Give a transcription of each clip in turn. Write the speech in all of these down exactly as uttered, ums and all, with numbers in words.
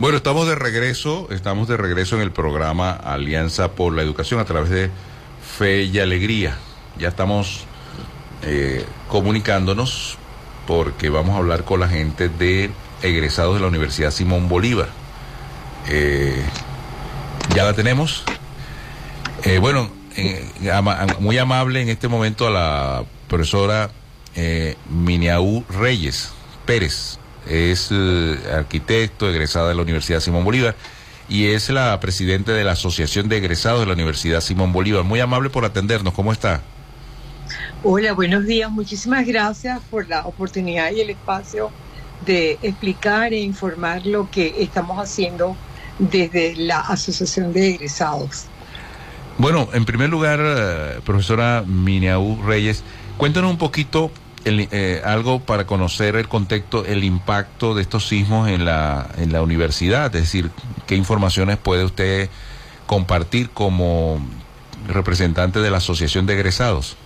Bueno, estamos de regreso, estamos de regreso en el programa Alianza por la Educación a través de Fe y Alegría. Ya estamos eh, comunicándonos porque vamos a hablar con la gente de egresados de la Universidad Simón Bolívar. Eh, ya la tenemos. Eh, bueno, eh, ama, muy amable en este momento a la profesora eh, Miniaú Reyes Pérez. Es eh, arquitecto, egresada de la Universidad Simón Bolívar y es la presidenta de la Asociación de Egresados de la Universidad Simón Bolívar. Muy amable por atendernos, ¿cómo está? Hola, buenos días, muchísimas gracias por la oportunidad y el espacio de explicar e informar lo que estamos haciendo desde la Asociación de Egresados. Bueno, en primer lugar, eh, profesora Miniaú Reyes, cuéntanos un poquito El, eh, algo para conocer el contexto, el impacto de estos sismos en la, en la universidad, es decir, qué informaciones puede usted compartir como representante de la Asociación de Egresados.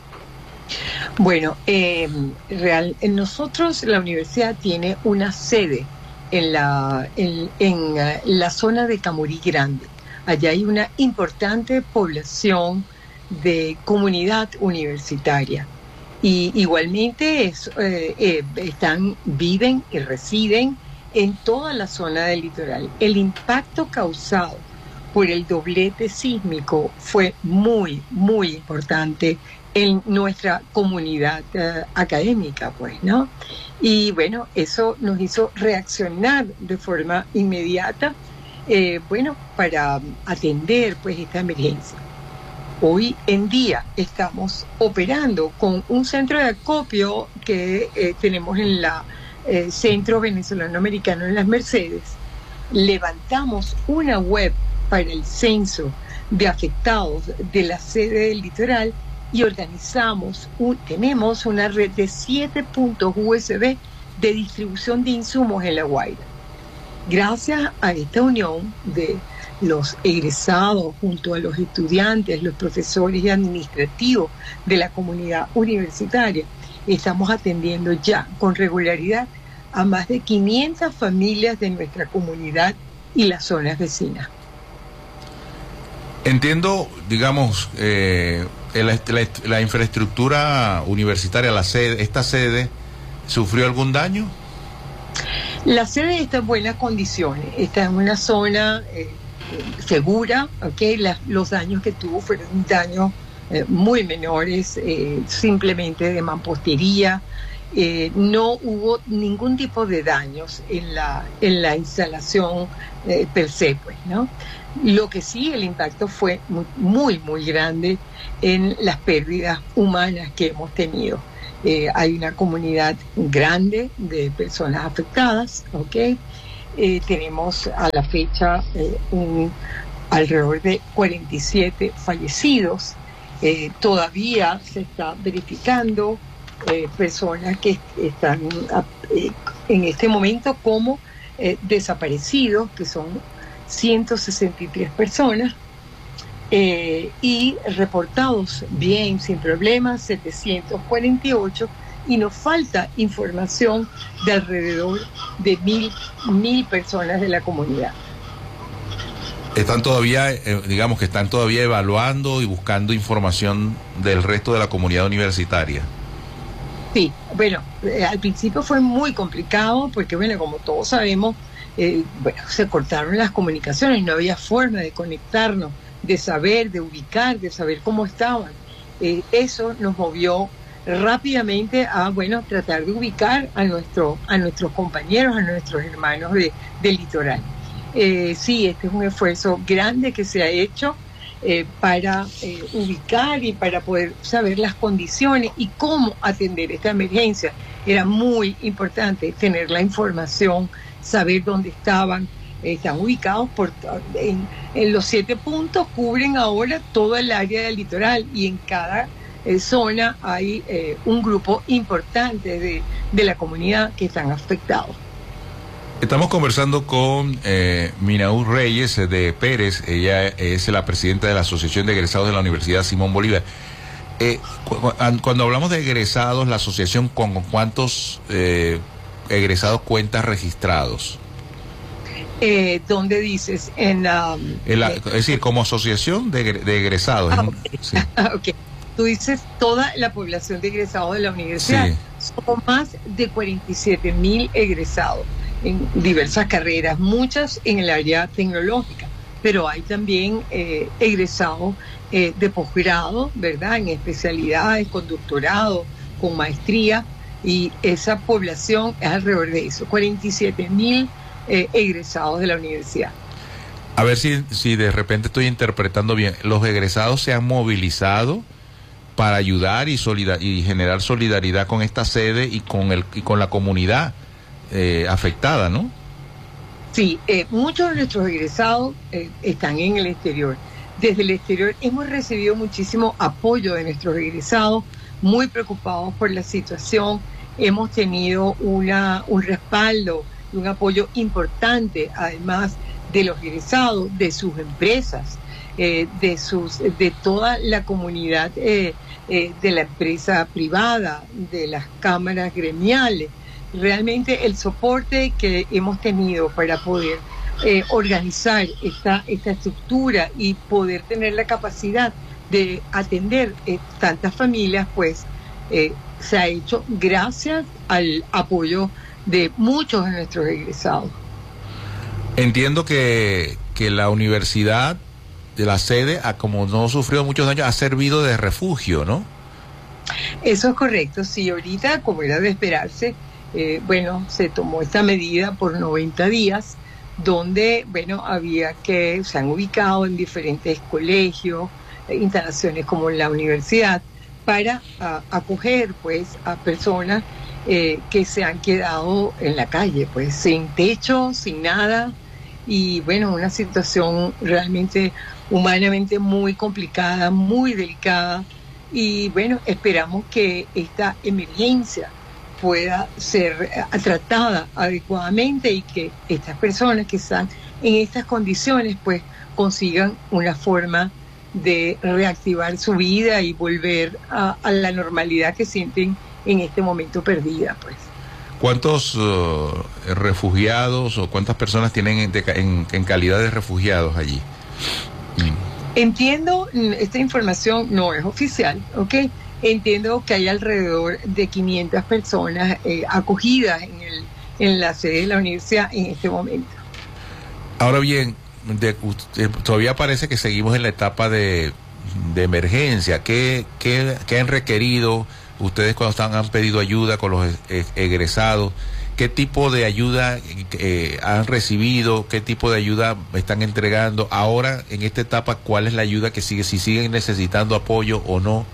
Bueno, eh, real, nosotros, la universidad tiene una sede en la, en, en la zona de Camurí Grande. Allá hay una importante población de comunidad universitaria. Y igualmente es, eh, eh, están, viven y residen en toda la zona del litoral. El impacto causado por el doblete sísmico fue muy, muy importante en nuestra comunidad uh, académica, pues, ¿no? Y bueno, eso nos hizo reaccionar de forma inmediata, eh, bueno, para atender, pues, esta emergencia. Hoy en día estamos operando con un centro de acopio que eh, tenemos en la eh, Centro Venezolano Americano en Las Mercedes. Levantamos una web para el censo de afectados de la sede del litoral y organizamos, un, tenemos una red de siete puntos U S B de distribución de insumos en La Guaira. Gracias a esta unión de los egresados junto a los estudiantes, los profesores y administrativos de la comunidad universitaria, estamos atendiendo ya con regularidad a más de quinientas familias de nuestra comunidad y las zonas vecinas. Entiendo, digamos, eh, la, la, la infraestructura universitaria, la sede, esta sede, ¿sufrió algún daño? La sede está en buenas condiciones, está en una zona eh, segura, ¿okay? La, los daños que tuvo fueron daños eh, muy menores, eh, simplemente de mampostería, eh, no hubo ningún tipo de daños en la, en la instalación eh, per se, pues, ¿no? Lo que sí, el impacto fue muy, muy, muy grande en las pérdidas humanas que hemos tenido. Eh, hay una comunidad grande de personas afectadas, ¿ok? Eh, tenemos a la fecha eh, un, alrededor de cuarenta y siete fallecidos. Eh, todavía se está verificando eh, personas que están eh, en este momento como eh, desaparecidos, que son ciento sesenta y tres personas. Eh, y reportados bien, sin problemas, setecientos cuarenta y ocho, y nos falta información de alrededor de mil, mil personas de la comunidad. Están todavía, eh, digamos que están todavía evaluando y buscando información del resto de la comunidad universitaria. Sí, bueno, eh, al principio fue muy complicado porque, bueno, como todos sabemos, eh, bueno, se cortaron las comunicaciones, no había forma de conectarnos, de saber, de ubicar, de saber cómo estaban. Eh, eso nos movió rápidamente a, bueno, tratar de ubicar a, nuestro, a nuestros compañeros, a nuestros hermanos de, del litoral. Eh, sí, este es un esfuerzo grande que se ha hecho eh, para eh, ubicar y para poder saber las condiciones y cómo atender esta emergencia. Era muy importante tener la información, saber dónde estaban. Están ubicados por, en, en los siete puntos, cubren ahora todo el área del litoral y en cada eh, zona hay eh, un grupo importante de, de la comunidad que están afectados. Estamos conversando con eh, Miniaú Reyes de Pérez. Ella es la presidenta de la Asociación de Egresados de la Universidad Simón Bolívar. Eh, cu cuando hablamos de egresados, la asociación, ¿con cuántos eh, egresados cuenta registrados? Eh, ¿Dónde dices? En, um, En la, eh, es decir, como asociación de, de egresados. ah, En- okay. sí, Ok. Tú dices toda la población de egresados de la universidad. sí. Somos más de cuarenta y siete mil egresados en diversas carreras, muchas en el área tecnológica, pero hay también eh, egresados eh, de posgrado, ¿verdad? En especialidades, con doctorado, con maestría, y esa población es alrededor de eso, cuarenta y siete mil eh, egresados de la universidad. A ver si, si de repente estoy interpretando bien. Los egresados se han movilizado para ayudar y, solidar, y generar solidaridad con esta sede y con, el, y con la comunidad eh, afectada, ¿no? Sí, eh, muchos de nuestros egresados eh, están en el exterior. Desde el exterior hemos recibido muchísimo apoyo de nuestros egresados, muy preocupados por la situación. Hemos tenido una, un respaldo y un apoyo importante, además de los egresados, de sus empresas, eh, de, sus, de toda la comunidad eh, eh, de la empresa privada, de las cámaras gremiales. Realmente el soporte que hemos tenido para poder eh, organizar esta, esta estructura y poder tener la capacidad de atender eh, tantas familias, pues eh, se ha hecho gracias al apoyo de muchos de nuestros egresados. Entiendo que, que la universidad de la sede, a, como no sufrió muchos daños, ha servido de refugio, ¿no? Eso es correcto. Sí, ahorita, como era de esperarse, eh, bueno, se tomó esta medida por noventa días, donde, bueno, había que, se han ubicado en diferentes colegios, eh, instalaciones como la universidad, para a, acoger, pues, a personas eh, que se han quedado en la calle, pues, sin techo, sin nada, y, bueno, una situación realmente humanamente muy complicada, muy delicada, y, bueno, esperamos que esta emergencia pueda ser eh, tratada adecuadamente y que estas personas que están en estas condiciones pues consigan una forma de reactivar su vida y volver a, a la normalidad que sienten en este momento perdida, pues. ¿Cuántos uh, refugiados o cuántas personas tienen en, en, en calidad de refugiados allí? Mm. Entiendo, esta información no es oficial, ¿ok? Entiendo que hay alrededor de quinientas personas eh, acogidas en, el, en la sede de la universidad en este momento. Ahora bien, de, usted, todavía parece que seguimos en la etapa de, de emergencia. ¿Qué, qué, qué han requerido ustedes cuando están, han pedido ayuda con los egresados? ¿Qué tipo de ayuda eh, han recibido? ¿Qué tipo de ayuda están entregando? Ahora, en esta etapa, ¿cuál es la ayuda que sigue? Si siguen necesitando apoyo o no.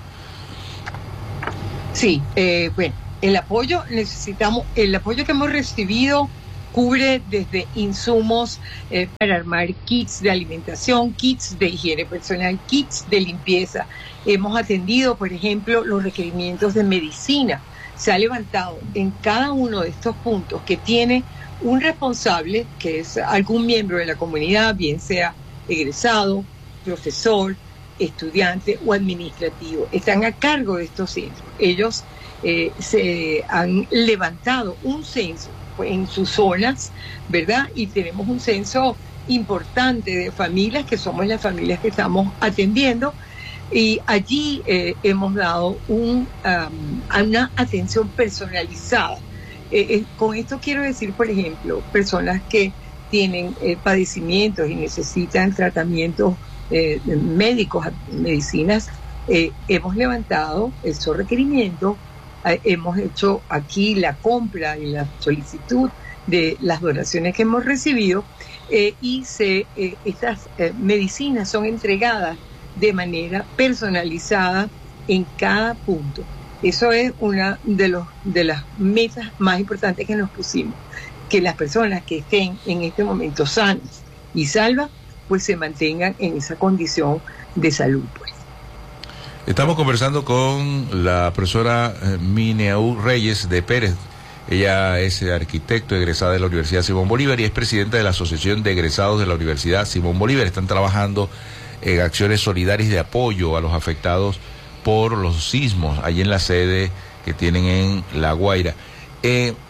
Sí, eh, bueno, el apoyo necesitamos, el apoyo que hemos recibido cubre desde insumos eh, para armar kits de alimentación, kits de higiene personal, kits de limpieza. Hemos atendido, por ejemplo, los requerimientos de medicina. Se ha levantado en cada uno de estos puntos que tiene un responsable, que es algún miembro de la comunidad, bien sea egresado, profesor, estudiante o administrativo. Están a cargo de estos centros. Ellos eh, se han levantado un censo en sus zonas, ¿verdad? Y tenemos un censo importante de familias, que somos las familias que estamos atendiendo, y allí eh, hemos dado un, um, una atención personalizada. Eh, eh, con esto quiero decir, por ejemplo, personas que tienen eh, padecimientos y necesitan tratamientos eh, médicos, medicinas, eh, hemos levantado esos requerimientos, eh, hemos hecho aquí la compra y la solicitud de las donaciones que hemos recibido, eh, y se, eh, estas eh, medicinas son entregadas de manera personalizada en cada punto. Eso es una de, los, de las metas más importantes que nos pusimos, que las personas que estén en este momento sanas y salvas, pues se mantengan en esa condición de salud, pues. Estamos conversando con la profesora Mineau Reyes de Pérez. Ella es arquitecto egresada de la Universidad Simón Bolívar y es presidenta de la Asociación de Egresados de la Universidad Simón Bolívar. Están trabajando en acciones solidarias de apoyo a los afectados por los sismos allí en la sede que tienen en La Guaira. Eh,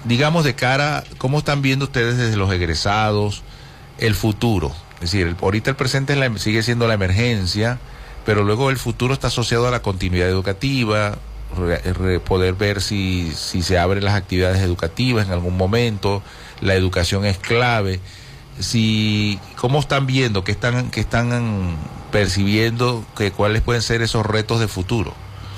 digamos, de cara, ¿cómo están viendo ustedes desde los egresados el futuro? Es decir, el, ahorita el presente es la, sigue siendo la emergencia, pero luego el futuro está asociado a la continuidad educativa, re, re, poder ver si, si se abren las actividades educativas en algún momento, la educación es clave. Si, ¿cómo están viendo, qué están, qué están percibiendo, que cuáles pueden ser esos retos de futuro?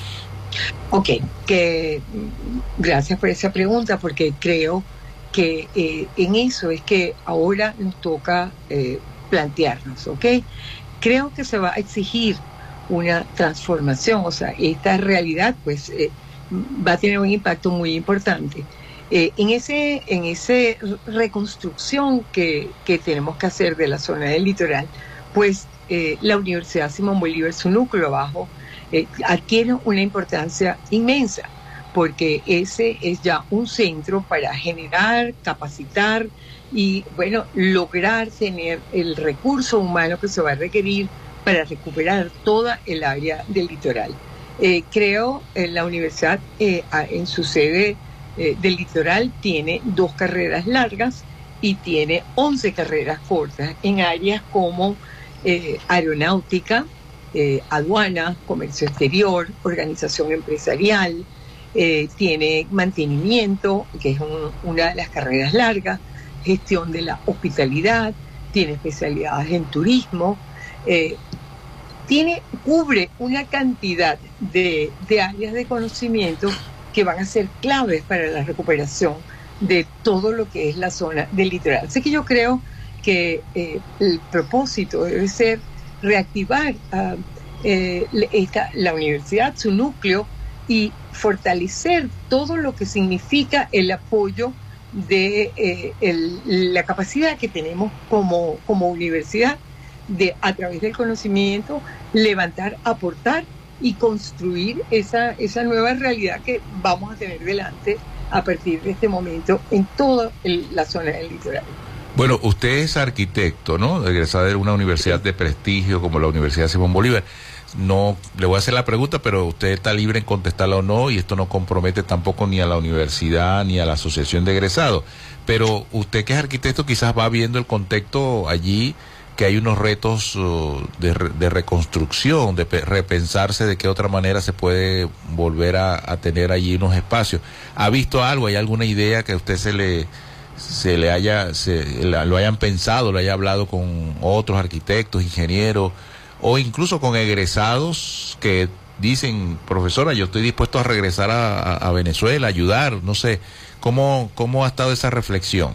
Ok, que gracias por esa pregunta, porque creo que eh, en eso es que ahora nos toca eh, plantearnos, ¿ok? Creo que se va a exigir una transformación, o sea, esta realidad pues eh, va a tener un impacto muy importante. Eh, en ese en ese reconstrucción que, que tenemos que hacer de la zona del litoral, pues eh, la Universidad Simón Bolívar, su núcleo bajo, eh, adquiere una importancia inmensa, porque ese es ya un centro para generar, capacitar y, bueno, lograr tener el recurso humano que se va a requerir para recuperar toda el área del litoral. Eh, creo en la universidad, eh, en su sede eh, del litoral, tiene dos carreras largas y tiene once carreras cortas en áreas como eh, aeronáutica, eh, aduana, comercio exterior, organización empresarial, eh, tiene mantenimiento, que es un, una de las carreras largas, gestión de la hospitalidad, tiene especialidades en turismo, eh, tiene, cubre una cantidad de, de áreas de conocimiento que van a ser claves para la recuperación de todo lo que es la zona del litoral. Así que yo creo que eh, el propósito debe ser reactivar uh, eh, esta, la universidad, su núcleo, y fortalecer todo lo que significa el apoyo de eh, el, la capacidad que tenemos como, como universidad de, a través del conocimiento, levantar, aportar y construir esa, esa nueva realidad que vamos a tener delante a partir de este momento en toda el, la zona del litoral. Bueno, usted es arquitecto, ¿no? Egresada de una universidad de prestigio como la Universidad Simón Bolívar. No, le voy a hacer la pregunta, pero usted está libre en contestarla o no, y esto no compromete tampoco ni a la universidad ni a la asociación de egresados. Pero usted, que es arquitecto, quizás va viendo el contexto allí, que hay unos retos uh, de, de reconstrucción, de pe- repensarse de qué otra manera se puede volver a, a tener allí unos espacios. ¿Ha visto algo? ¿Hay alguna idea que a usted se le se le haya se, la, lo hayan pensado, lo haya hablado con otros arquitectos, ingenieros, o incluso con egresados que dicen, profesora, yo estoy dispuesto a regresar a, a, a Venezuela, a ayudar? No sé, ¿cómo, cómo ha estado esa reflexión?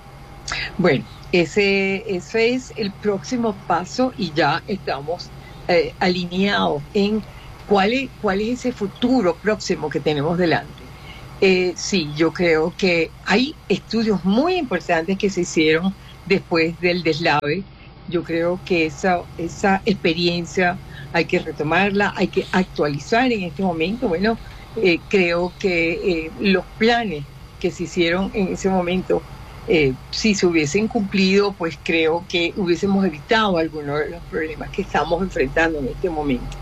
Bueno, ese, ese es el próximo paso y ya estamos eh, alineados en cuál es, cuál es ese futuro próximo que tenemos delante. Eh, sí, yo creo que hay estudios muy importantes que se hicieron después del deslave. Yo creo que esa, esa experiencia hay que retomarla, hay que actualizar en este momento. Bueno, eh, creo que eh, los planes que se hicieron en ese momento, eh, si se hubiesen cumplido, pues creo que hubiésemos evitado algunos de los problemas que estamos enfrentando en este momento.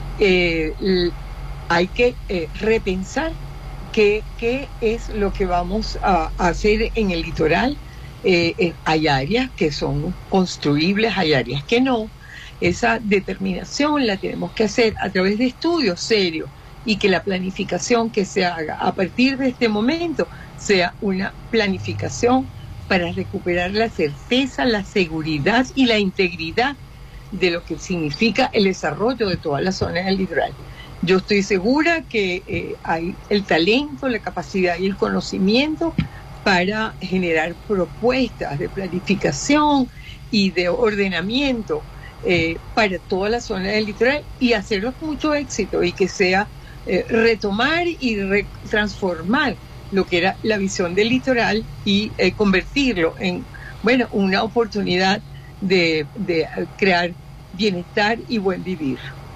Eh, l- hay que eh, repensar qué, qué es lo que vamos a, a hacer en el litoral. Eh, eh, hay áreas que son construibles, hay áreas que no. Esa determinación la tenemos que hacer a través de estudios serios, y que la planificación que se haga a partir de este momento sea una planificación para recuperar la certeza, la seguridad y la integridad de lo que significa el desarrollo de toda la zona del litoral. Yo estoy segura que eh, hay el talento, la capacidad y el conocimiento para generar propuestas de planificación y de ordenamiento eh, para toda la zona del litoral, y hacerlo con mucho éxito, y que sea eh, retomar y re- transformar lo que era la visión del litoral y eh, convertirlo en, bueno, una oportunidad de, de crear bienestar y buen vivir.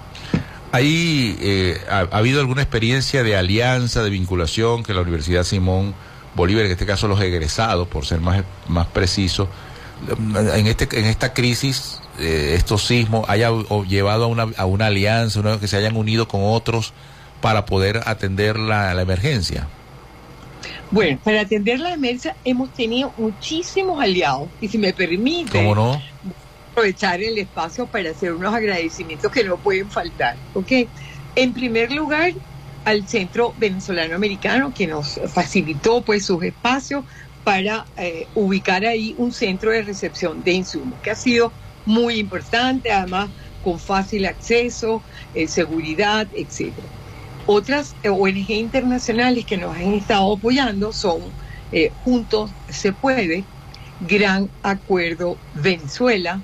¿Hay, eh, ha, ha habido alguna experiencia de alianza, de vinculación que la Universidad Simón Bolívar, en este caso los egresados, por ser más, más preciso, en este en esta crisis, eh, estos sismos, haya o, llevado a una, a una alianza, una, que se hayan unido con otros para poder atender la, la emergencia? Bueno, para atender la emergencia hemos tenido muchísimos aliados y si me permite, ¿cómo no? aprovechar el espacio para hacer unos agradecimientos que no pueden faltar, ¿ok? En primer lugar, al Centro Venezolano Americano, que nos facilitó pues sus espacios para eh, ubicar ahí un centro de recepción de insumos, que ha sido muy importante, además con fácil acceso, eh, seguridad, etcétera. Otras O N G internacionales que nos han estado apoyando son eh, Juntos Se Puede, Gran Acuerdo Venezuela,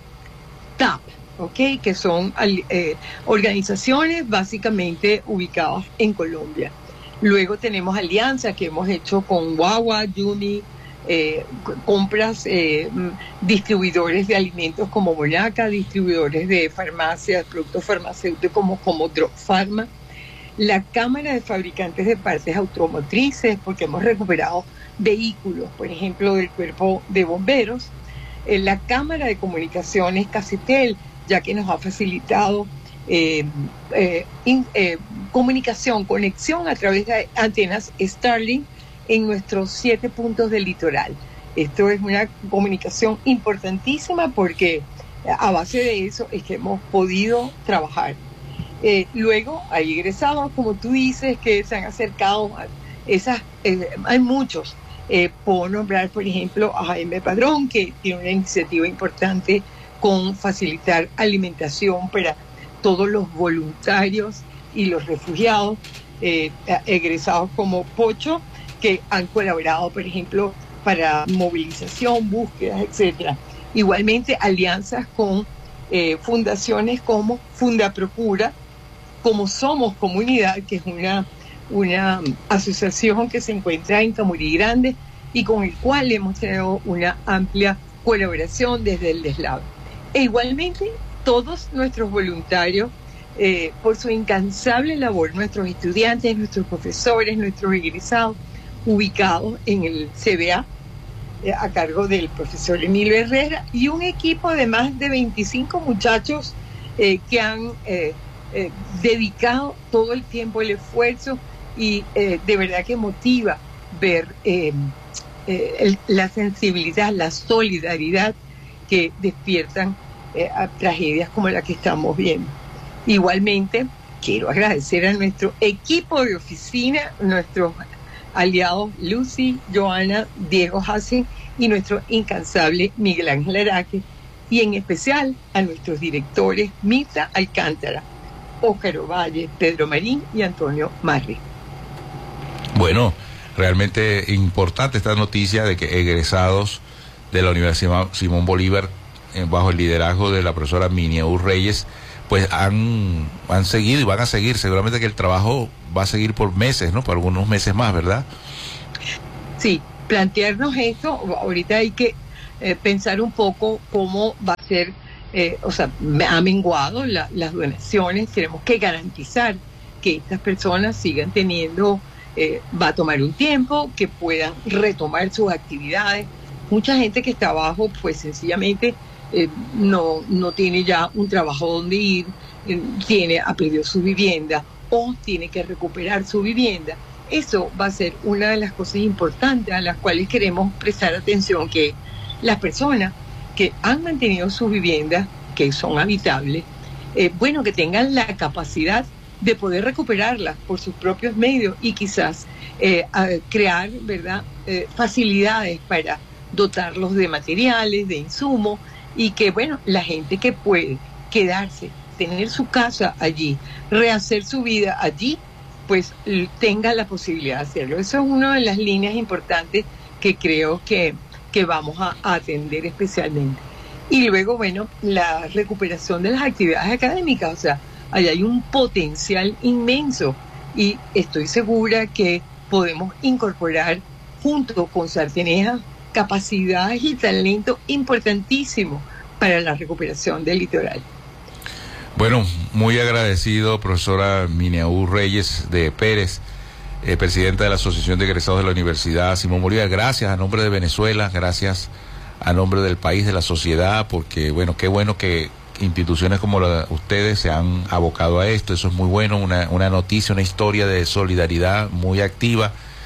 T A P, ¿okay? Que son eh, organizaciones básicamente ubicadas en Colombia. Luego tenemos alianzas que hemos hecho con Wawa, Yumi, eh, compras, eh, distribuidores de alimentos como Monaca, distribuidores de farmacias, productos farmacéuticos como, como Drug Pharma, la Cámara de Fabricantes de Partes Automotrices, porque hemos recuperado vehículos, por ejemplo, del Cuerpo de Bomberos, eh, la Cámara de Comunicaciones Casetel, ya que nos ha facilitado eh, eh, in, eh, comunicación, conexión a través de antenas Starlink en nuestros siete puntos del litoral. Esto es una comunicación importantísima porque a base de eso es que hemos podido trabajar. Eh, luego hay egresados, como tú dices, que se han acercado a esas, eh, hay muchos. Eh, puedo nombrar, por ejemplo, a Jaime Padrón, que tiene una iniciativa importante con facilitar alimentación para todos los voluntarios y los refugiados, eh, egresados como Pocho, que han colaborado, por ejemplo, para movilización, búsquedas, etcétera. Igualmente, alianzas con eh, fundaciones como Fundaprocura, como Somos Comunidad, que es una, una asociación que se encuentra en Camurí Grande y con el cual hemos tenido una amplia colaboración desde el deslave. E igualmente, todos nuestros voluntarios, eh, por su incansable labor, nuestros estudiantes, nuestros profesores, nuestros egresados, ubicados en el C B A, eh, a cargo del profesor Emilio Herrera, y un equipo de más de veinticinco muchachos eh, que han eh, eh, dedicado todo el tiempo, el esfuerzo, y eh, de verdad que motiva ver eh, eh, el, la sensibilidad, la solidaridad que despiertan eh, a tragedias como la que estamos viendo. Igualmente, quiero agradecer a nuestro equipo de oficina, nuestros aliados Lucy, Joana, Diego Hassen y nuestro incansable Miguel Ángel Araque, y en especial a nuestros directores Mirta Alcántara, Óscar Ovalle, Pedro Marín y Antonio Marri. Bueno, realmente importante esta noticia de que egresados de la Universidad Simón Bolívar, eh, bajo el liderazgo de la profesora Miniaú Reyes, pues han, han seguido y van a seguir. Seguramente que el trabajo va a seguir por meses, ¿no? Por algunos meses más, ¿verdad? Sí, plantearnos esto, ahorita hay que eh, pensar un poco cómo va a ser, eh, o sea, ha menguado la, las donaciones, tenemos que garantizar que estas personas sigan teniendo, eh, va a tomar un tiempo, que puedan retomar sus actividades. Mucha gente que está abajo, pues sencillamente eh, no, no tiene ya un trabajo donde ir, eh, tiene, ha perdido su vivienda o tiene que recuperar su vivienda. Eso va a ser una de las cosas importantes a las cuales queremos prestar atención, que las personas que han mantenido sus viviendas, que son habitables, eh, bueno, que tengan la capacidad de poder recuperarlas por sus propios medios y quizás eh, crear, ¿verdad?, eh, facilidades para dotarlos de materiales, de insumos, y que, bueno, la gente que puede quedarse, tener su casa allí, rehacer su vida allí, pues tenga la posibilidad de hacerlo. Eso es una de las líneas importantes que creo que, que vamos a, a atender especialmente. Y luego, bueno, la recuperación de las actividades académicas, o sea, ahí hay un potencial inmenso y estoy segura que podemos incorporar junto con Sarteneja capacidades y talento importantísimo para la recuperación del litoral. Bueno, muy agradecido, profesora Miniaú Reyes de Pérez, eh, presidenta de la Asociación de Egresados de la Universidad Simón Bolívar. Gracias a nombre de Venezuela, gracias a nombre del país, de la sociedad, porque, bueno, qué bueno que instituciones como la de ustedes se han abocado a esto. Eso es muy bueno, una, una noticia, una historia de solidaridad muy activa.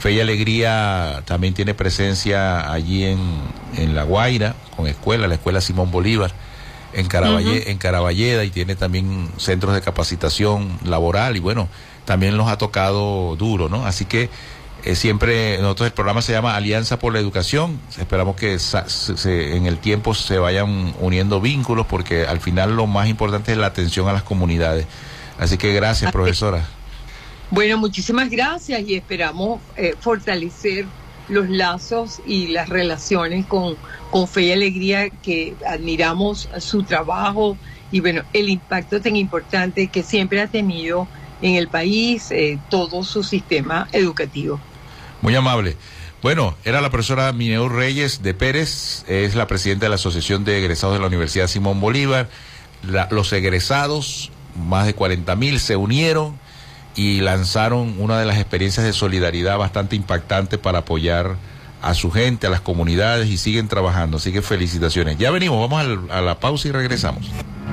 Fe y Alegría también tiene presencia allí en, en La Guaira, con escuela, la escuela Simón Bolívar, en, Caraballe, uh-huh. en Caraballeda, y tiene también centros de capacitación laboral, y bueno, también nos ha tocado duro, ¿no? Así que eh, siempre, nosotros el programa se llama Alianza por la Educación, esperamos que sa- se, en el tiempo se vayan uniendo vínculos, porque al final lo más importante es la atención a las comunidades. Así que gracias, profesora. Bueno, muchísimas gracias, y esperamos eh, fortalecer los lazos y las relaciones con, con Fe y Alegría, que admiramos su trabajo y bueno, el impacto tan importante que siempre ha tenido en el país, eh, todo su sistema educativo. Muy amable. Bueno, era la profesora Mineur Reyes de Pérez, es la presidenta de la Asociación de Egresados de la Universidad Simón Bolívar. La, los egresados, más de cuarenta mil, se unieron y lanzaron una de las experiencias de solidaridad bastante impactante para apoyar a su gente, a las comunidades, y siguen trabajando. Así que felicitaciones. Ya venimos, vamos al, a la pausa y regresamos.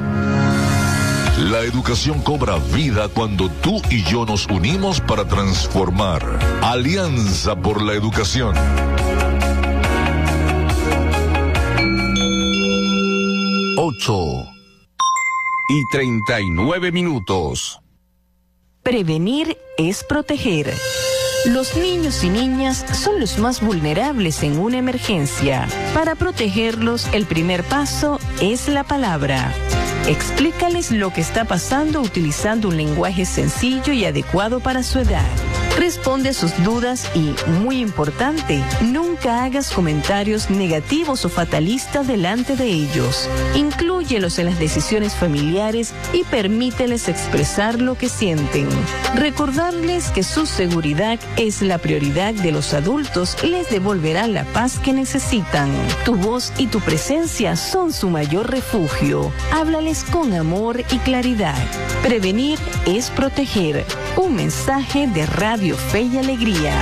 La educación cobra vida cuando tú y yo nos unimos para transformar. Alianza por la Educación. Ocho y treinta y nueve minutos. Prevenir es proteger. Los niños y niñas son los más vulnerables en una emergencia. Para protegerlos, el primer paso es la palabra. Explícales lo que está pasando utilizando un lenguaje sencillo y adecuado para su edad. Responde a sus dudas y, muy importante, nunca hagas comentarios negativos o fatalistas delante de ellos. Inclúyelos en las decisiones familiares y permíteles expresar lo que sienten. Recordarles que su seguridad es la prioridad de los adultos les devolverá la paz que necesitan. Tu voz y tu presencia son su mayor refugio. Háblales con amor y claridad. Prevenir es proteger. Un mensaje de Radio Fe y Alegría.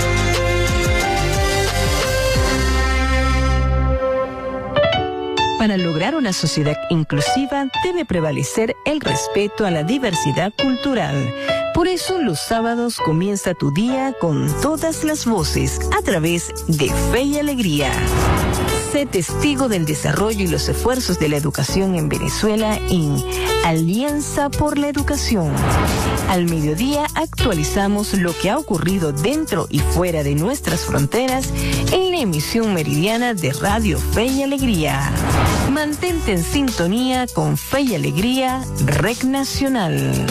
Para lograr una sociedad inclusiva debe prevalecer el respeto a la diversidad cultural. Por eso los sábados comienza tu día con todas las voces a través de Fe y Alegría. Sé testigo del desarrollo y los esfuerzos de la educación en Venezuela en Alianza por la Educación. Al mediodía actualizamos lo que ha ocurrido dentro y fuera de nuestras fronteras en la emisión meridiana de Radio Fe y Alegría. Mantente en sintonía con Fe y Alegría, Red Nacional.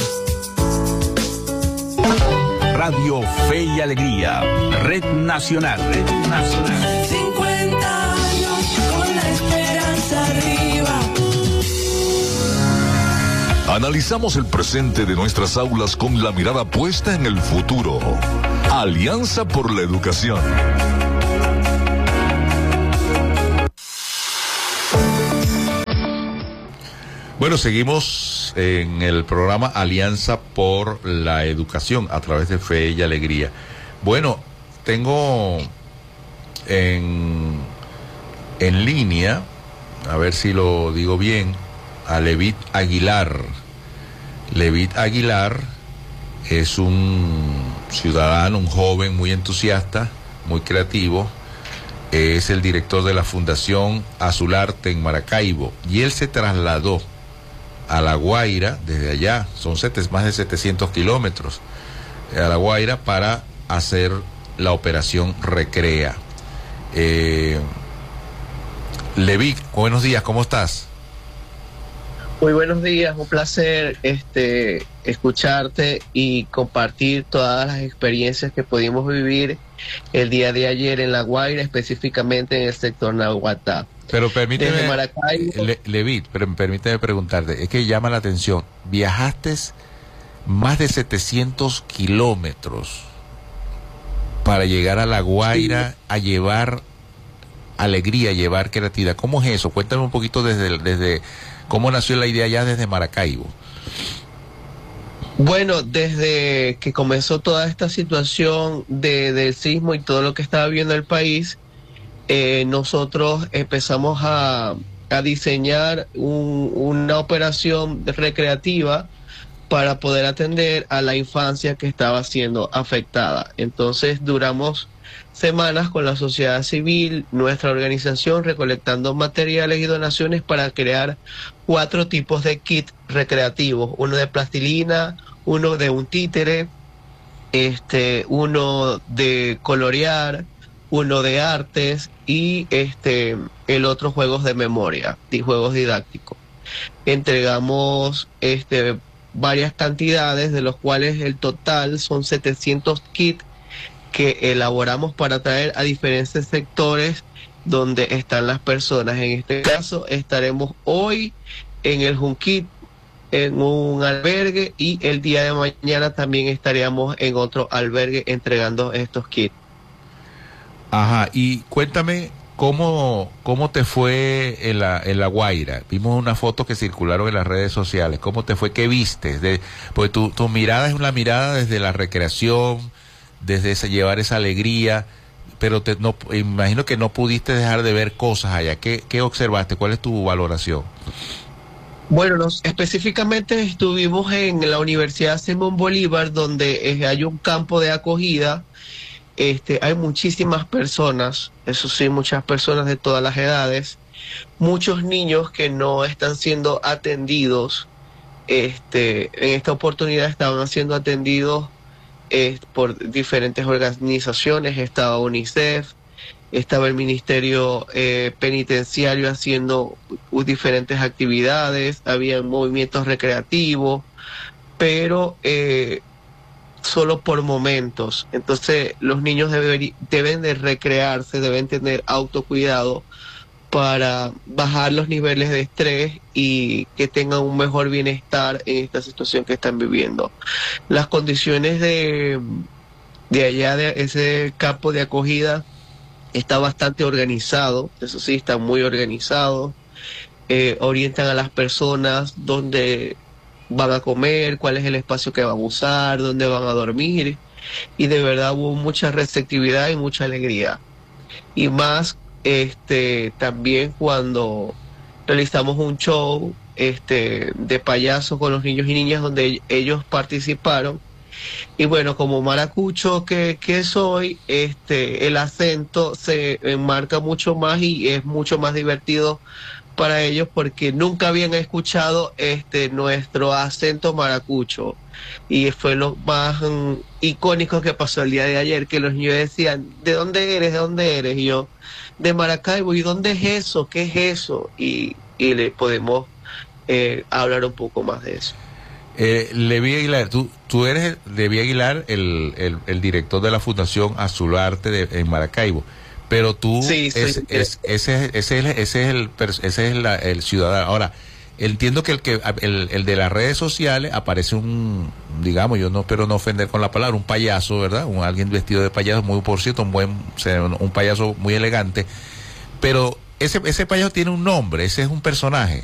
Radio Fe y Alegría, Red Nacional. Red Nacional. cincuenta años con la esperanza arriba. Analizamos el presente de nuestras aulas con la mirada puesta en el futuro. Alianza por la Educación. Bueno, seguimos en el programa Alianza por la Educación a través de Fe y Alegría. Bueno, tengo en, en línea, a ver si lo digo bien, a Levit Aguilar. Levit Aguilar es un ciudadano, un joven muy entusiasta, muy creativo. Es el director de la Fundación Azularte en Maracaibo, y él se trasladó a La Guaira, desde allá, son sete, más de setecientos kilómetros, a La Guaira para hacer la operación Recrea. Eh, Levic, buenos días, ¿cómo estás? Muy buenos días, un placer este, escucharte y compartir todas las experiencias que pudimos vivir el día de ayer en La Guaira, específicamente en el sector Nahuatl. Pero permíteme, Desde Maracaibo, Le, Levit, pero permíteme preguntarte, es que llama la atención, viajaste más de setecientos kilómetros para llegar a La Guaira, sí, a llevar alegría, a llevar creatividad. ¿Cómo es eso? Cuéntame un poquito desde, desde cómo nació la idea ya desde Maracaibo. Bueno, desde que comenzó toda esta situación de, del sismo y todo lo que estaba viviendo el país, Eh, nosotros empezamos a, a diseñar un, una operación recreativa para poder atender a la infancia que estaba siendo afectada. Entonces duramos semanas con la sociedad civil, nuestra organización, recolectando materiales y donaciones para crear cuatro tipos de kits recreativos, uno de plastilina, uno de un títere, este, uno de colorear, uno de artes y este, el otro juegos de memoria y juegos didácticos. Entregamos este, varias cantidades, de los cuales el total son setecientos kits que elaboramos para traer a diferentes sectores donde están las personas. En este caso estaremos hoy en el Junquit, en un albergue, y el día de mañana también estaríamos en otro albergue entregando estos kits. Ajá, y cuéntame cómo, cómo te fue en la, en La Guaira. Vimos unas fotos que circularon en las redes sociales. ¿Cómo te fue? ¿Qué viste? De, pues tu, tu mirada es una mirada desde la recreación, desde ese, llevar esa alegría, pero te, no, imagino que no pudiste dejar de ver cosas allá. ¿Qué, qué observaste? ¿Cuál es tu valoración? Bueno, nos, específicamente estuvimos en la Universidad Simón Bolívar, donde eh, hay un campo de acogida. Este, hay muchísimas personas, eso sí, muchas personas de todas las edades, muchos niños que no están siendo atendidos. Este, en esta oportunidad estaban siendo atendidos eh, por diferentes organizaciones. Estaba UNICEF, estaba el Ministerio eh, Penitenciario haciendo uh, diferentes actividades, había movimientos recreativos, pero eh, solo por momentos. Entonces los niños deben, deben de recrearse, deben tener autocuidado para bajar los niveles de estrés y que tengan un mejor bienestar en esta situación que están viviendo. Las condiciones de, de allá, de ese campo de acogida, está bastante organizado, eso sí, está muy organizado. Eh, orientan a las personas dónde van a comer, cuál es el espacio que van a usar, dónde van a dormir, y de verdad hubo mucha receptividad y mucha alegría. Y más este también cuando realizamos un show este de payaso con los niños y niñas donde ellos participaron. Y bueno, como maracucho que, que soy, este el acento se enmarca mucho más y es mucho más divertido para ellos, porque nunca habían escuchado este nuestro acento maracucho, y fue lo más um, icónico que pasó el día de ayer, que los niños decían, ¿de dónde eres? ¿De dónde eres? Y yo, de Maracaibo. ¿Y dónde es eso? ¿Qué es eso? Y, y le podemos eh, hablar un poco más de eso. Eh, Levi Aguilar, tú, tú eres Levi Aguilar, el, el, el director de la Fundación Azularte de, en Maracaibo. Pero tú, sí, es, es, ese, ese es el, ese es el, ese es la, el ciudadano. Ahora, entiendo que el que el, el de las redes sociales aparece un, digamos, yo no espero no ofender con la palabra, un payaso, ¿verdad? Un alguien vestido de payaso, muy por cierto, un buen, un payaso muy elegante. Pero ese, ese payaso tiene un nombre, ese es un personaje.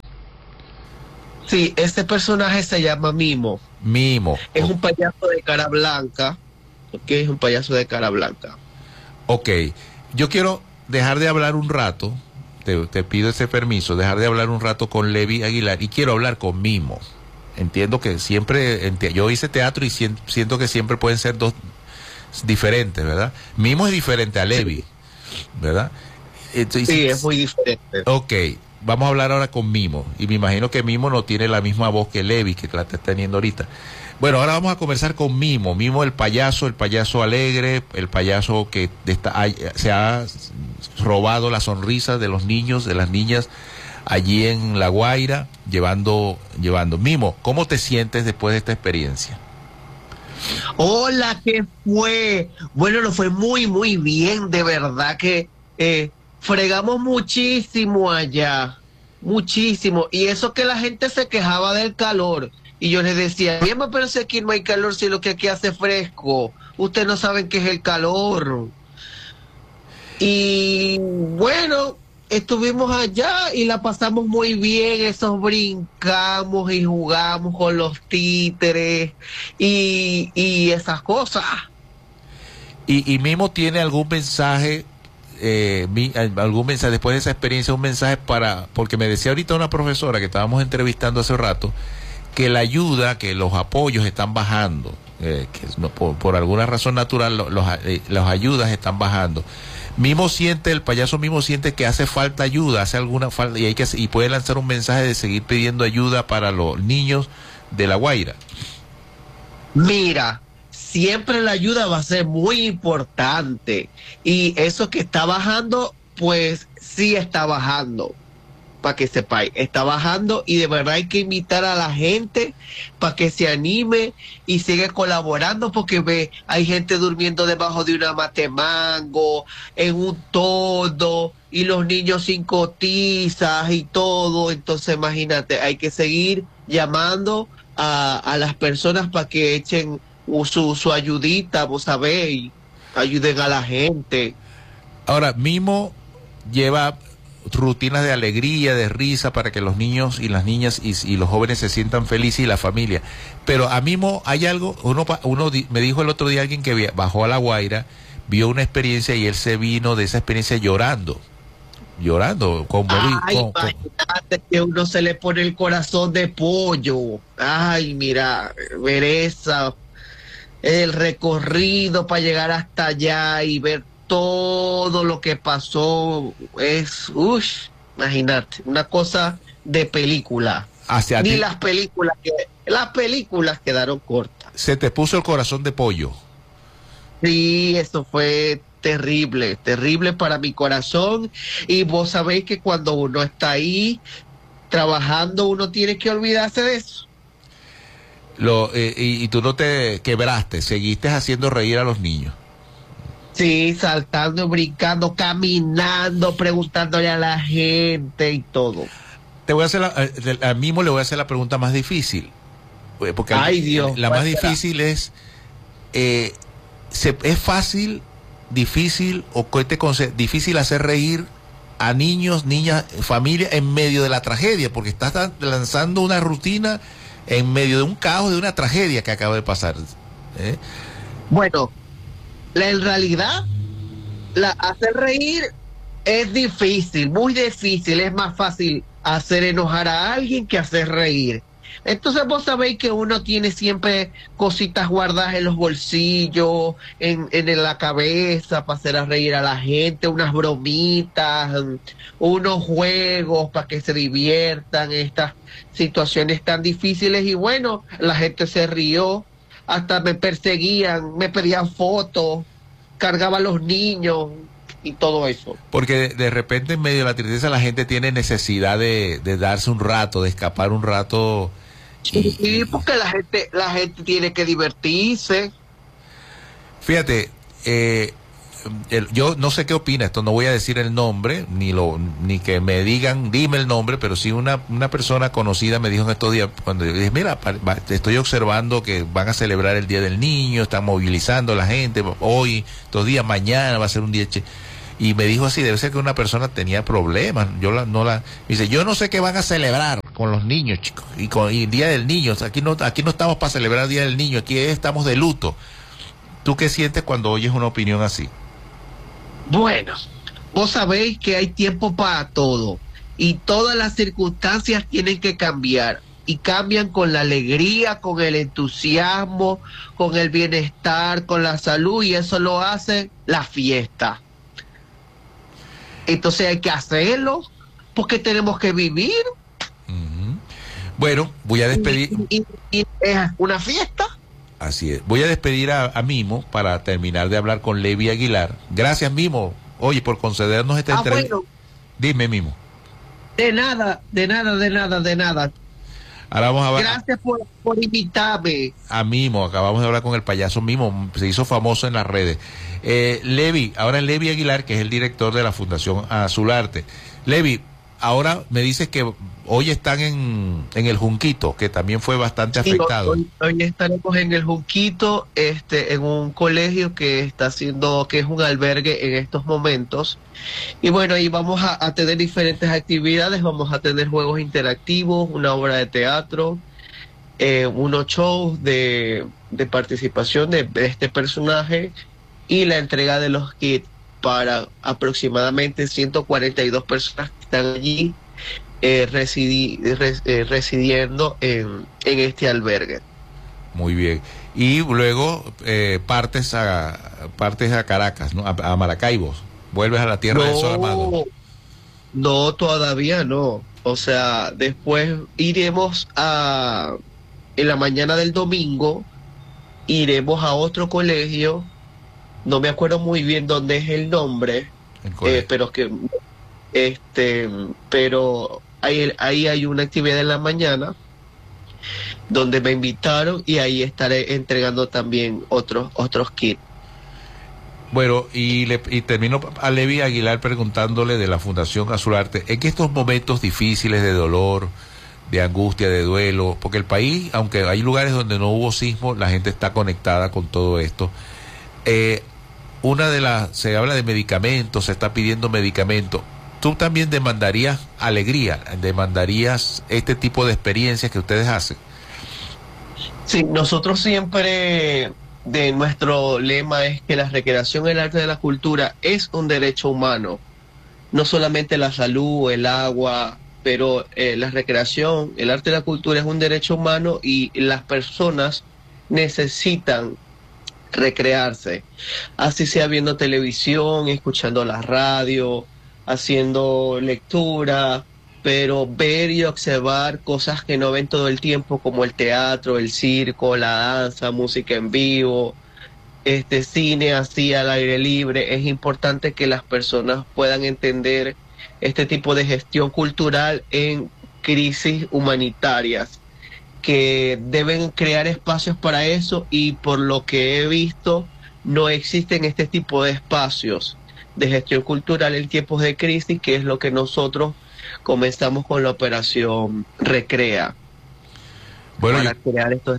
Sí, este personaje se llama Mimo. Mimo. Es un payaso de cara blanca, ¿ok? Es un payaso de cara blanca. Ok. Yo quiero dejar de hablar un rato, te, te pido ese permiso, dejar de hablar un rato con Levi Aguilar, y quiero hablar con Mimo. Entiendo que siempre, enti yo hice teatro y si, siento que siempre pueden ser dos diferentes, ¿verdad? Mimo es diferente a Levi, ¿verdad? Entonces, sí, es muy diferente. Ok, vamos a hablar ahora con Mimo, y me imagino que Mimo no tiene la misma voz que Levi, que la está teniendo ahorita. Bueno, ahora vamos a conversar con Mimo. Mimo, el payaso, el payaso alegre, el payaso que está, se ha robado la sonrisa de los niños, de las niñas allí en La Guaira, llevando, llevando. Mimo, ¿cómo te sientes después de esta experiencia? Hola, ¿qué fue? Bueno, nos fue muy, muy bien, de verdad que eh, fregamos muchísimo allá, muchísimo. Y eso que la gente se quejaba del calor. Y yo les decía, bien, pero si aquí no hay calor, si lo que aquí hace fresco. Ustedes no saben qué es el calor. Y bueno, estuvimos allá y la pasamos muy bien. Esos brincamos y jugamos con los títeres y, y esas cosas. ¿Y, y Mimo tiene algún mensaje, eh, mi, algún mensaje después de esa experiencia, un mensaje para, porque me decía ahorita una profesora que estábamos entrevistando hace rato, que la ayuda, que los apoyos están bajando, eh, que no, por, por alguna razón natural los, los, eh, las ayudas están bajando. Mimo siente, el payaso Mimo siente que hace falta ayuda, hace alguna falta, y hay que y puede lanzar un mensaje de seguir pidiendo ayuda para los niños de La Guaira. Mira, siempre la ayuda va a ser muy importante, y eso que está bajando, pues sí está bajando, para que sepáis, está bajando, y de verdad hay que invitar a la gente para que se anime y siga colaborando, porque ve, hay gente durmiendo debajo de una matemango, en un todo, y los niños sin cotizas y todo. Entonces imagínate, hay que seguir llamando a, a las personas para que echen su, su ayudita, vos sabéis, ayuden a la gente. Ahora, Mimo lleva rutinas de alegría, de risa, para que los niños y las niñas y, y los jóvenes se sientan felices, y la familia. Pero a Mimo hay algo, uno, uno me dijo el otro día alguien que bajó a La Guaira, vio una experiencia y él se vino de esa experiencia llorando, llorando, conmovido. Ay, con, con... imagínate que uno se le pone el corazón de pollo. Ay, mira, ver esa, el recorrido para llegar hasta allá y ver todo lo que pasó, es, uff, imagínate, una cosa de película. Hacia Ni ti, las películas, que, las películas quedaron cortas. se te puso el corazón de pollo. Sí, eso fue terrible, terrible para mi corazón, y vos sabéis que cuando uno está ahí trabajando, uno tiene que olvidarse de eso. Lo, eh, y, y tú no te quebraste, seguiste haciendo reír a los niños. Sí, saltando, brincando, caminando, preguntándole a la gente y todo. Te voy a hacer, la, a Mimo le voy a hacer la pregunta más difícil. Porque Ay, Dios, la más ¿cuál será? difícil es, eh, se, ¿es fácil, difícil o qué te conce- difícil hacer reír a niños, niñas, familia en medio de la tragedia? Porque estás lanzando una rutina en medio de un caos, de una tragedia que acaba de pasar. ¿eh? Bueno, la, en realidad, la, hacer reír es difícil, muy difícil. Es más fácil hacer enojar a alguien que hacer reír. Entonces vos sabéis que uno tiene siempre cositas guardadas en los bolsillos, en, en la cabeza, para hacer a reír a la gente, unas bromitas, unos juegos para que se diviertan en estas situaciones tan difíciles. Y bueno, la gente se rió, hasta me perseguían, me pedían fotos, cargaba a los niños y todo eso. Porque de, de repente en medio de la tristeza la gente tiene necesidad de, de darse un rato, de escapar un rato. Y, Sí, porque la gente, la gente tiene que divertirse. Fíjate, eh, el- yo no sé qué opina, esto no voy a decir el nombre, ni lo ni que me digan, dime el nombre, pero sí una, una persona conocida me dijo en estos días, cuando yo dije, mira, pa- va- estoy observando que van a celebrar el Día del Niño, están movilizando a la gente, hoy, estos días, mañana va a ser un día... Che. Y me dijo así, debe ser que una persona tenía problemas, yo la, no la... Dice, yo no sé qué van a celebrar con los niños, chicos, y con y el Día del Niño, o sea, aquí no, aquí no estamos para celebrar el Día del Niño, aquí estamos de luto. ¿Tú qué sientes cuando oyes una opinión así? Bueno, vos sabéis que hay tiempo para todo, y todas las circunstancias tienen que cambiar, y cambian con la alegría, con el entusiasmo, con el bienestar, con la salud, y eso lo hace la fiesta. Entonces hay que hacerlo, porque tenemos que vivir, Ujú. Bueno, voy a despedir, y, y- y es una fiesta. así es, voy a despedir a, a Mimo para terminar de hablar con Levi Aguilar. Gracias, Mimo, oye, por concedernos esta Ah, entrevista. bueno, Dime, Mimo. de nada, de nada, de nada, de nada. Ahora vamos a ver Gracias por, por invitarme. a Mimo, acabamos de hablar con el payaso Mimo, se hizo famoso en las redes. Eh, Levi, ahora Levi Aguilar, que es el director de la Fundación Azularte. Levi, ahora me dices que hoy están en, en el Junquito, que también fue bastante Sí, afectado. hoy, hoy estaremos en el Junquito, este, en un colegio que está haciendo, que es un albergue en estos momentos. Y bueno, ahí vamos a, a tener diferentes actividades, vamos a tener juegos interactivos, una obra de teatro, eh, unos shows de, de participación de, de este personaje, y la entrega de los kits para aproximadamente ciento cuarenta y dos personas que están allí. eh, residí, res, eh, residiendo en, en este albergue. Muy bien. Y luego eh, partes a partes a Caracas, ¿no? A, a Maracaibo. Vuelves a la tierra no, del Sol Amado. No, todavía no. O sea, después iremos a... En la mañana del domingo, iremos a otro colegio. No me acuerdo muy bien dónde es el nombre. El eh, pero que... Este... Pero ahí, ahí hay una actividad en la mañana donde me invitaron y ahí estaré entregando también otros otros kits. Bueno, y, le, y termino a Levi Aguilar preguntándole de la Fundación Azularte, en estos momentos difíciles de dolor, de angustia, de duelo, porque el país, aunque hay lugares donde no hubo sismo, la gente está conectada con todo esto. Eh, una de las, se habla de medicamentos, se está pidiendo medicamentos. ¿Tú también demandarías alegría, demandarías este tipo de experiencias que ustedes hacen? Sí, nosotros siempre, de nuestro lema es que la recreación, el arte de la cultura es un derecho humano. No solamente la salud, el agua, pero eh, la recreación, el arte de la cultura es un derecho humano y las personas necesitan recrearse. Así sea viendo televisión, escuchando la radio, haciendo lectura, pero ver y observar cosas que no ven todo el tiempo, como el teatro, el circo, la danza, música en vivo, este cine así al aire libre. Es importante que las personas puedan entender este tipo de gestión cultural en crisis humanitarias, que deben crear espacios para eso, y por lo que he visto no existen este tipo de espacios de gestión cultural en tiempos de crisis, que es lo que nosotros comenzamos con la operación Recrea. Bueno, para yo, crear estos...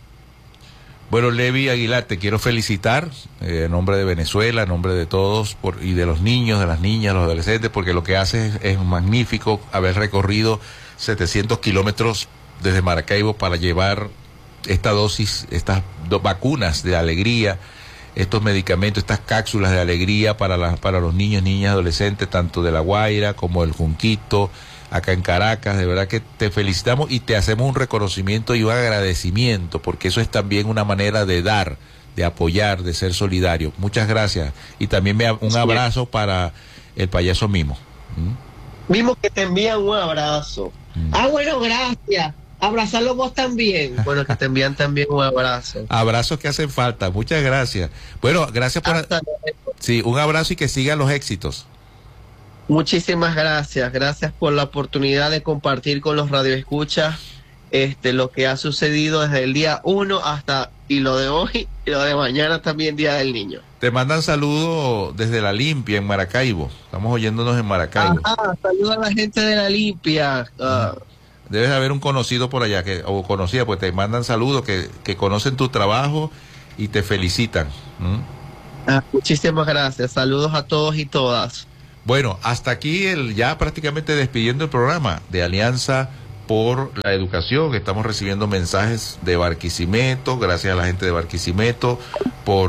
bueno, Levi Aguilar, te quiero felicitar eh, en nombre de Venezuela, en nombre de todos por, y de los niños, de las niñas, los adolescentes, porque lo que haces es, es magnífico, haber recorrido setecientos kilómetros desde Maracaibo para llevar esta dosis, estas dos vacunas de alegría, estos medicamentos, estas cápsulas de alegría para, la, para los niños, niñas, adolescentes, tanto de La Guaira como el Junquito, acá en Caracas. De verdad que te felicitamos y te hacemos un reconocimiento y un agradecimiento, porque eso es también una manera de dar, de apoyar, de ser solidario. Muchas gracias. Y también me, un abrazo para el payaso Mimo. ¿Mm? Mimo, que te envían un abrazo. ¿Mm? Ah, bueno, gracias. Abrazarlo vos también. Bueno, que te envían también un abrazo. Abrazos que hacen falta. Muchas gracias. Bueno, gracias por... Hasta luego. Sí, un abrazo y que sigan los éxitos. Muchísimas gracias. Gracias por la oportunidad de compartir con los radioescuchas este, lo que ha sucedido desde el día uno hasta, y lo de hoy, y lo de mañana también, Día del Niño. Te mandan saludos desde La Limpia, en Maracaibo. Estamos oyéndonos en Maracaibo. Ah, saludos a la gente de La Limpia. Uh, Debes haber un conocido por allá, que o conocida, pues te mandan saludos, que, que conocen tu trabajo y te felicitan. ¿Mm? Ah, muchísimas gracias. Saludos a todos y todas. Bueno, hasta aquí el ya prácticamente despidiendo el programa de Alianza por la Educación. Estamos recibiendo mensajes de Barquisimeto, gracias a la gente de Barquisimeto por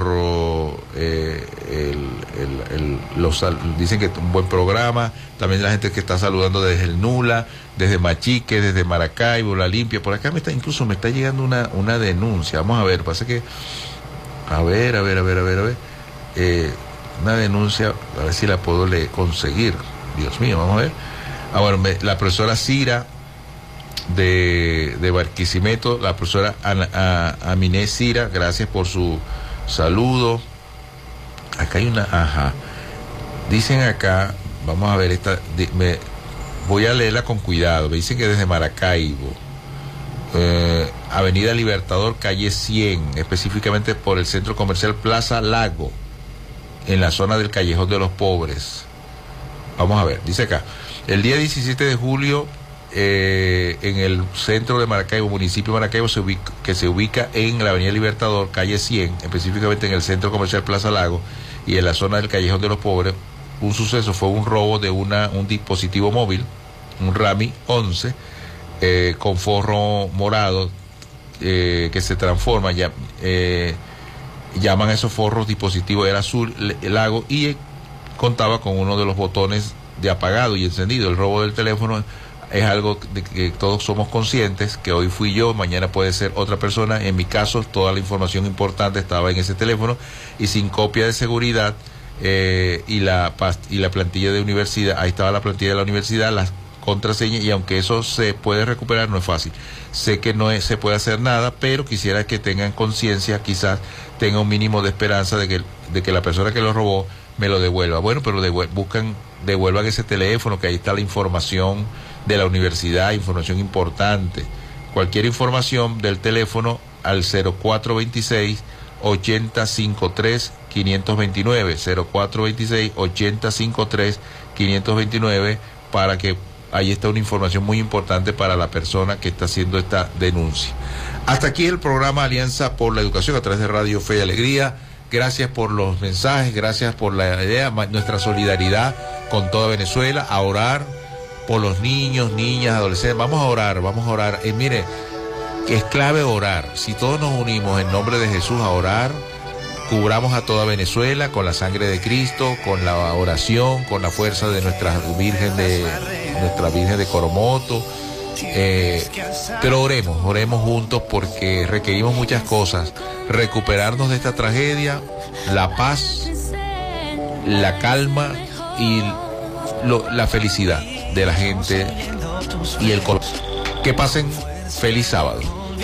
eh, el, el, el, los dicen que es un buen programa. También la gente que está saludando desde el Nula, desde Machique, desde Maracaibo, La Limpia. Por acá me está, incluso me está llegando una, una denuncia. Vamos a ver, pasa que a ver, a ver, a ver, a ver, a ver. Eh, una denuncia, a ver si la puedo le conseguir. Dios mío, vamos a ver. Ah, bueno, me, la profesora Cira de, de Barquisimeto, la profesora Aminé Cira, gracias por su saludo. Acá hay una, ajá. Dicen acá, vamos a ver esta, de, me, voy a leerla con cuidado. Me dicen que desde Maracaibo, eh, Avenida Libertador, calle cien, específicamente por el centro comercial Plaza Lago, en la zona del Callejón de los Pobres. Vamos a ver, dice acá, el día diecisiete de julio, eh, en el centro de Maracaibo, municipio de Maracaibo, se ubica, que se ubica en la Avenida Libertador, calle cien, específicamente en el centro comercial Plaza Lago y en la zona del Callejón de los Pobres, un suceso fue un robo de una un dispositivo móvil, un Rami once, eh, con forro morado, eh, que se transforma, ya, eh, llaman a esos forros dispositivos, era azul lago, y contaba con uno de los botones de apagado y encendido. El robo del teléfono es algo de que todos somos conscientes, que hoy fui yo, mañana puede ser otra persona. En mi caso, toda la información importante estaba en ese teléfono y sin copia de seguridad eh, y, la, y la plantilla de universidad, ahí estaba la plantilla de la universidad, las contraseñas, y aunque eso se puede recuperar, no es fácil. Sé que no es, se puede hacer nada, pero quisiera que tengan conciencia, quizás tenga un mínimo de esperanza de que, de que la persona que lo robó me lo devuelva. Bueno, pero devuel, buscan, devuelvan ese teléfono, que ahí está la información de la universidad, información importante. Cualquier información del teléfono al cero cuatro veintiséis, ochenta cincuenta y tres, quinientos veintinueve, cero cuatro veintiséis, ochenta cincuenta y tres, quinientos veintinueve, para que ahí está una información muy importante para la persona que está haciendo esta denuncia. Hasta aquí el programa Alianza por la Educación a través de Radio Fe y Alegría. Gracias por los mensajes, gracias por la idea, nuestra solidaridad con toda Venezuela, a orar por los niños, niñas, adolescentes. Vamos a orar, vamos a orar. Y mire, que es clave orar. Si todos nos unimos en nombre de Jesús a orar, cubramos a toda Venezuela con la sangre de Cristo, con la oración, con la fuerza de nuestra Virgen de nuestra Virgen de Coromoto. Eh, pero oremos, oremos juntos, porque requerimos muchas cosas: recuperarnos de esta tragedia, la paz, la calma y lo, la felicidad de la gente y el color. Que pasen feliz sábado.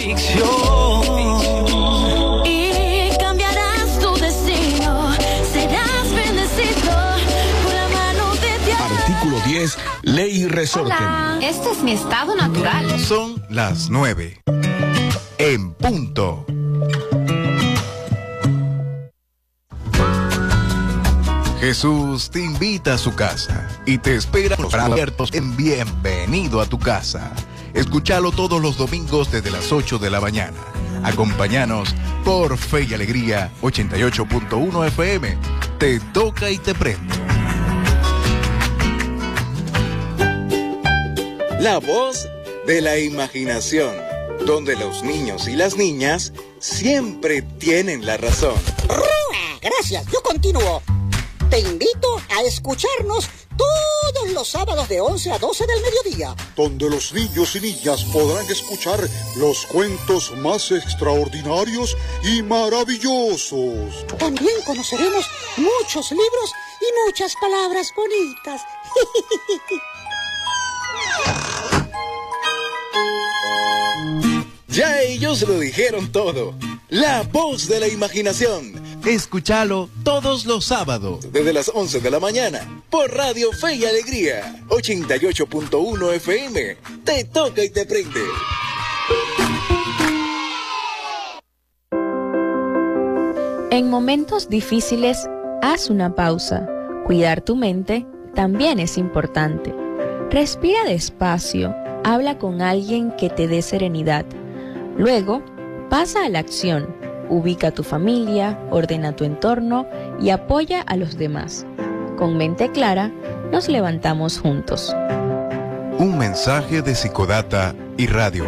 Y cambiarás tu destino, serás bendecido por la mano de Dios. Artículo diez, Ley Resorte. Hola, este es mi estado natural. Son las nueve. En punto. Jesús te invita a su casa y te espera los brazos abiertos en Bienvenido a tu Casa. Escúchalo todos los domingos desde las ocho de la mañana. Acompáñanos por Fe y Alegría ochenta y ocho punto uno F M. Te toca y te prende. La voz de la imaginación, donde los niños y las niñas siempre tienen la razón. Gracias, yo continúo. Te invito a escucharnos todos los sábados de once a doce del mediodía, donde los niños y niñas podrán escuchar los cuentos más extraordinarios y maravillosos. También conoceremos muchos libros y muchas palabras bonitas. Ya ellos lo dijeron todo. La voz de la imaginación. Escúchalo todos los sábados desde las once de la mañana por Radio Fe y Alegría ochenta y ocho punto uno F M. Te toca y te prende. En momentos difíciles, haz una pausa. Cuidar tu mente también es importante. Respira despacio, habla con alguien que te dé serenidad. Luego, pasa a la acción. Ubica a tu familia, ordena tu entorno y apoya a los demás. Con mente clara, nos levantamos juntos. Un mensaje de Psicodata y Radio